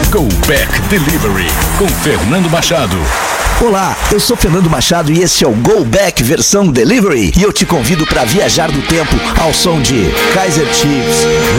Go Back Delivery com Fernando Machado. Olá, eu sou Fernando Machado e esse é o Go Back versão Delivery. E eu te convido para viajar no tempo ao som de Kaiser Chiefs,